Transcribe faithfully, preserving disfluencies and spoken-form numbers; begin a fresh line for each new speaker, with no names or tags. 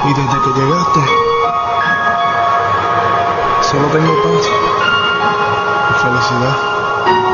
Y desde que llegaste, solo tengo paz y felicidad.